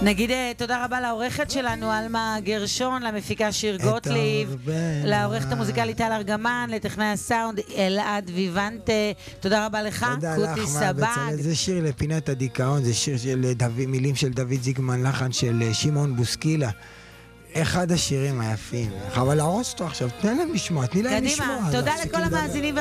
נגיד תודה רבה לעורכת שלנו, אלמה גרשון, למפיקה שיר גוטליב, לעורכת המוזיקלית טל ארגמן, לטכנאי הסאונד אלעד ויוונטה. תודה רבה לך, קוטי סבג. זה שיר לפינת הדיכאון, זה שיר של מילים של דוד זיגמן, לחן של שמעון בוסקילה. אחד השירים היפים. אבל להרוס אותו עכשיו, תן להם לשמוע, תני להם לשמוע. קדימה, תודה לכל המאזינים